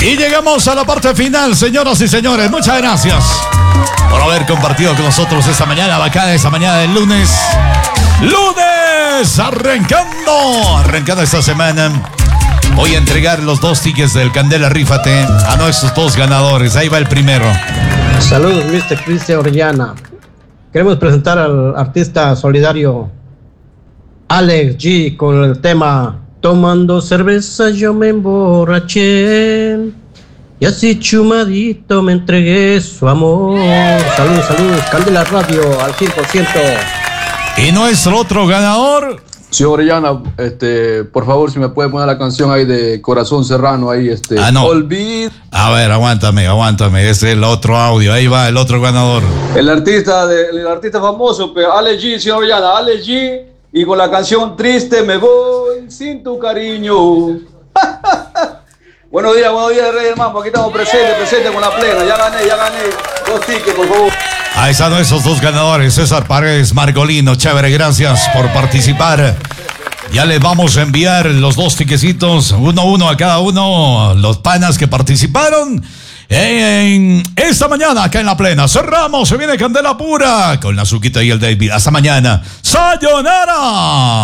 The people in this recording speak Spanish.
Y llegamos a la parte final, señoras y señores. Muchas gracias por haber compartido con nosotros esta mañana bacana, esta mañana del lunes. ¡Lunes! Arrancando esta semana. Voy a entregar los 2 tickets del Candela Rífate a nuestros 2 ganadores. Ahí va el primero. Saludos, Mr. Cristian Orellana. Queremos presentar al artista solidario Alex G con el tema Tomando cerveza yo me emborraché y así chumadito me entregué su amor. Saludos, Candela Radio al 100%. Y nuestro otro ganador. Señor Orellana, por favor, si me puede poner la canción ahí de Corazón Serrano, ahí, no. Olvid. A ver, aguántame, es el otro audio, ahí va el otro ganador. El artista famoso, Alex G, señor Orellana, Alex G, y con la canción Triste me voy sin tu cariño. Buenos días, Rey del Mambo, aquí estamos presente con la plena, ya gané, 2 tickets, por favor. Ahí están esos 2 ganadores, César Paredes, Margolino, chévere, gracias por participar. Ya les vamos a enviar los 2 tiquecitos, uno a cada uno, los panas que participaron en esta mañana acá en la plena. Cerramos, se viene Candela Pura con la Zuquita y el David. Hasta mañana. ¡Sayonara!